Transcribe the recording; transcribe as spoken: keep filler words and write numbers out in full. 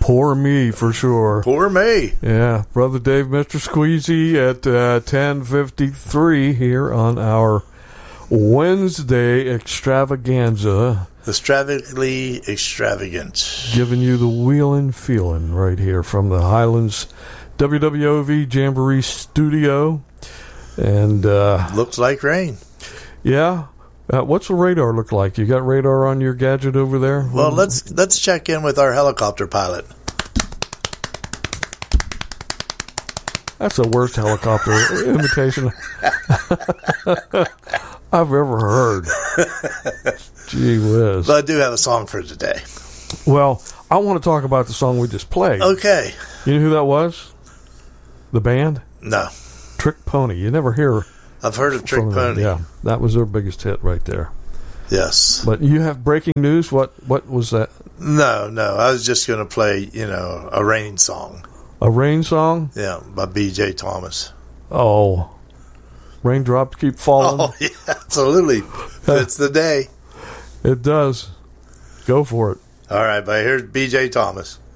Poor me, for sure. Poor me. Yeah, Brother Dave, Mister Squeezy at uh, ten fifty-three here on our Wednesday extravaganza. Extravagantly extravagant. Giving you the wheelin' feeling right here from the Highlands W W O V Jamboree Studio. And uh, looks like rain. Yeah. Uh, what's the radar look like? You got radar on your gadget over there? Well, let's let's check in with our helicopter pilot. That's the worst helicopter imitation I've ever heard. Gee whiz. But I do have a song for today. Well, I want to talk about the song we just played. Okay. You know who that was? The band? No. Trick Pony. You never hear... I've heard of Trick Pony. Yeah, that was their biggest hit right there. Yes. But you have breaking news. What What was that? No, no. I was just going to play, you know, a rain song. A rain song? Yeah, by B J Thomas. Oh. Raindrops keep falling. Oh, yeah, absolutely. It's the day. It does. Go for it. All right, but here's B J Thomas.